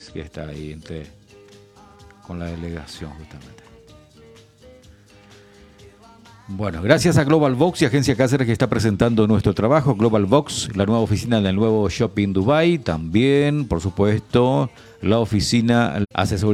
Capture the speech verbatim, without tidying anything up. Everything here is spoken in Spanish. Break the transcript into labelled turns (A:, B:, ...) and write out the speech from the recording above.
A: Cáceres, que está ahí entre, con la delegación justamente. Bueno, gracias a Global Box y Agencia Cáceres que está presentando nuestro trabajo. Global Box, la nueva oficina del nuevo Shopping Dubai. También, por supuesto, la oficina asesoría